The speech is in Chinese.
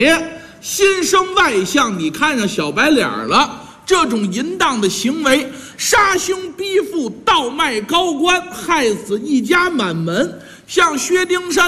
心生外向，你看上小白脸了。这种淫荡的行为，杀兄逼父，倒卖高官，害死一家满门。像薛丁山